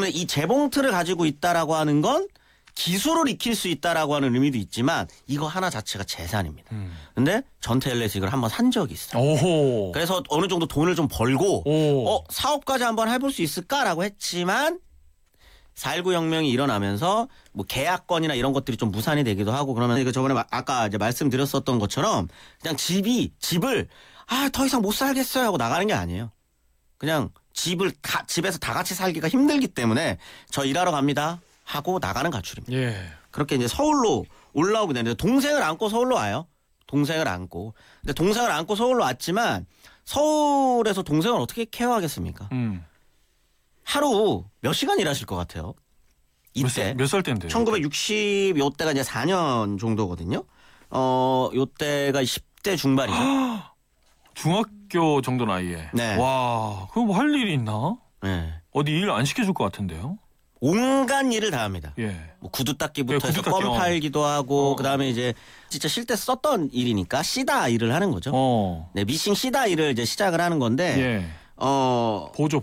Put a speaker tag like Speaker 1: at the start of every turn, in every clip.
Speaker 1: 그래 이 재봉틀을 가지고 있다라고 하는 건 기술을 익힐 수 있다라고 하는 의미도 있지만 이거 하나 자체가 재산입니다. 근데 전태일에서 이걸 한번 산 적이 있어요.
Speaker 2: 오호.
Speaker 1: 그래서 어느 정도 돈을 좀 벌고 사업까지 한번 해볼 수 있을까라고 했지만 4.19 혁명이 일어나면서 뭐 계약권이나 이런 것들이 좀 무산이 되기도 하고 그러면 이거 저번에 아까 이제 말씀드렸었던 것처럼 그냥 집을 더 이상 못 살겠어요 하고 나가는 게 아니에요. 그냥 집에서 다 같이 살기가 힘들기 때문에 저 일하러 갑니다 하고 나가는 가출입니다.
Speaker 2: 예.
Speaker 1: 그렇게 이제 서울로 올라오게 되는데 동생을 안고 서울로 와요. 동생을 안고. 근데 동생을 안고 서울로 왔지만 서울에서 동생을 어떻게 케어하겠습니까? 하루 몇 시간 일하실 것 같아요? 이때
Speaker 2: 몇 살 때인데요?
Speaker 1: 1960 요때가 이제 4년 정도거든요. 요때가 10대 중반이죠.
Speaker 2: 중학교 정도 나이에.
Speaker 1: 네.
Speaker 2: 와, 그럼 뭐 할 일이 있나?
Speaker 1: 네.
Speaker 2: 어디 일 안 시켜줄 것 같은데요?
Speaker 1: 온갖 일을 다 합니다.
Speaker 2: 예.
Speaker 1: 뭐 구두 닦기부터
Speaker 2: 예,
Speaker 1: 해서
Speaker 2: 구두 닦기,
Speaker 1: 껌 팔기도 하고 그다음에 이제 진짜 쉴 때 썼던 일이니까 시다 일을 하는 거죠. 네, 미싱 시다 일을 이제 시작을 하는 건데
Speaker 2: 예. 보조.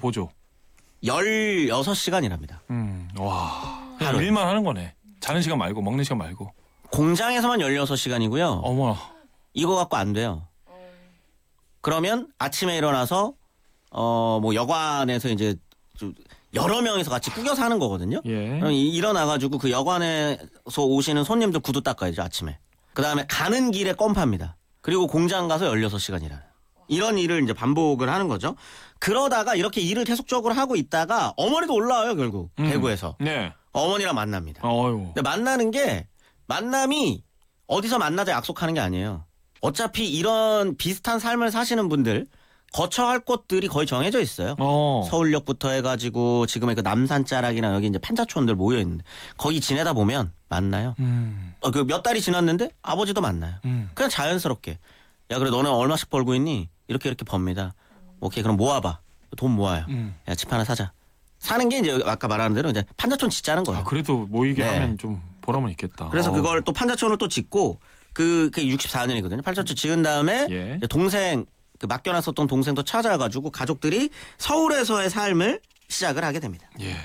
Speaker 1: 16시간 일합니다.
Speaker 2: 와.
Speaker 1: 하루.
Speaker 2: 일만 하는 거네. 자는 시간 말고 먹는 시간 말고.
Speaker 1: 공장에서만 16시간이고요.
Speaker 2: 어머.
Speaker 1: 이거 갖고 안 돼요. 그러면 아침에 일어나서 뭐 여관에서 이제 좀 여러 명이서 같이 꾸겨서 하는 거거든요.
Speaker 2: 예.
Speaker 1: 그럼 일어나가지고 그 여관에서 오시는 손님들 구두 닦아야죠, 아침에. 그 다음에 가는 길에 껌 팝니다. 그리고 공장 가서 16시간 일하는. 이런 일을 이제 반복을 하는 거죠. 그러다가 이렇게 일을 계속적으로 하고 있다가 어머니도 올라와요, 결국. 대구에서.
Speaker 2: 네.
Speaker 1: 어머니랑 만납니다.
Speaker 2: 어유.
Speaker 1: 근데 만남이 어디서 만나자 약속하는 게 아니에요. 어차피 이런 비슷한 삶을 사시는 분들 거쳐야 할 곳들이 거의 정해져 있어요. 서울역부터 해가지고 지금의 그 남산자락이나 여기 이제 판자촌들 모여 있는데 거기 지내다 보면 만나요. 그 몇 달이 지났는데 아버지도 만나요. 그냥 자연스럽게 야 그래 너는 얼마씩 벌고 있니? 이렇게 법니다. 오케이 그럼 모아봐. 돈 모아요. 야 집 하나 사자. 사는 게 이제 아까 말하는 대로 이제 판자촌 짓자는 거예요.
Speaker 2: 그래도 모이게 하면 좀 보람은 있겠다.
Speaker 1: 그래서 그걸 또 판자촌을 또 짓고 그게 64년이거든요. 판자촌 지은 다음에 동생 그 맡겨놨었던 동생도 찾아가지고 가족들이 서울에서의 삶을 시작을 하게 됩니다.
Speaker 2: 예.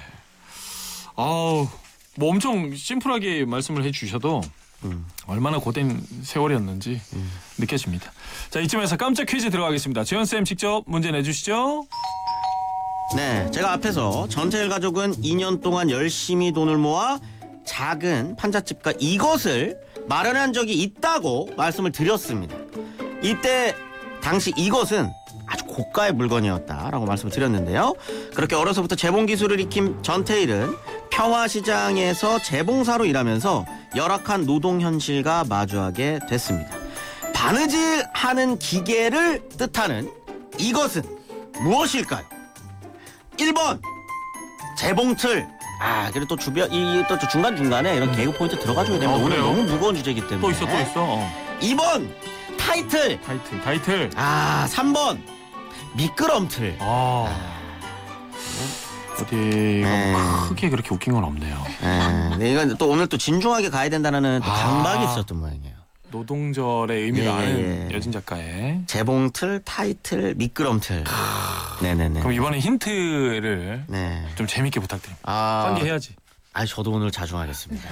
Speaker 2: 뭐 엄청 심플하게 말씀을 해주셔도 얼마나 고된 세월이었는지 느껴집니다. 자, 이쯤에서 깜짝 퀴즈 들어가겠습니다. 재현쌤 직접 문제 내주시죠.
Speaker 1: 네, 제가 앞에서 전태일 가족은 2년 동안 열심히 돈을 모아 작은 판잣집과 이것을 마련한 적이 있다고 말씀을 드렸습니다. 이때 당시 이것은 아주 고가의 물건이었다라고 말씀을 드렸는데요. 그렇게 어려서부터 재봉 기술을 익힌 전태일은 평화시장에서 재봉사로 열악한 노동 현실과 마주하게 됐습니다. 바느질하는 기계를 뜻하는 이것은 무엇일까요? 1번 재봉틀. 그리고 또 또 중간중간에 이런 개그 포인트 들어가줘야 됩니다. 오늘 너무 무거운 주제이기 때문에.
Speaker 2: 또 있어.
Speaker 1: 2번 타이틀. 3번 미끄럼틀.
Speaker 2: 어디가 크게 그렇게 웃긴 건 없네요.
Speaker 1: 네, 이건 또 오늘 또 진중하게 가야 된다는 또 강박이 있었던 모양이에요.
Speaker 2: 노동절의 의미를 아는 여진 작가의
Speaker 1: 재봉틀, 타이틀, 미끄럼틀. 네네네.
Speaker 2: 그럼 이번에 힌트를 좀 재밌게 부탁드립니다. 환기해야지.
Speaker 1: 저도 오늘 자중하겠습니다.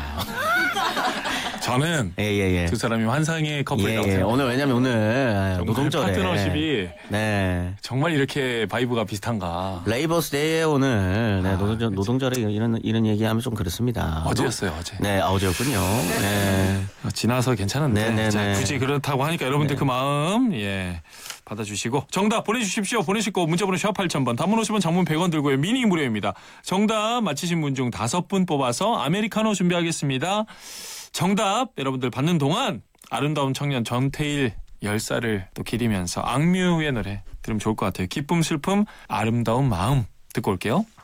Speaker 2: 저는 두 사람이 환상의 커플이라고 생각합니다.
Speaker 1: 오늘 왜냐면 오늘 노동절에
Speaker 2: 파트너십이 정말 이렇게 바이브가 비슷한가.
Speaker 1: 레이버스 데이에 오늘 노동절에 이런 얘기하면 좀 그렇습니다.
Speaker 2: 어제였어요, 어제.
Speaker 1: 네, 어제였군요.
Speaker 2: 지나서 괜찮은데 자, 굳이 그렇다고 하니까 여러분들 그 마음 받아주시고 정답 보내주십시오. 보내실 거 문자번호 샵 8000번 단문 50원 장문 100원 들고요. 미니 무료입니다. 정답 맞히신 분 중 5분 뽑아서 아메리카노 준비하겠습니다. 정답 여러분들 받는 동안 아름다운 청년 전태일 열사를 또 기리면서 악뮤의 노래 들으면 좋을 것 같아요. 기쁨 슬픔 아름다운 마음 듣고 올게요.